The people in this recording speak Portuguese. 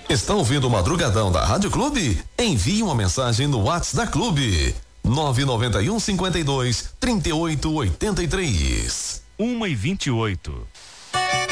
Está ouvindo o Madrugadão da Rádio Clube? Envie uma mensagem no WhatsApp da Clube. 991 52 38 83. 1:28.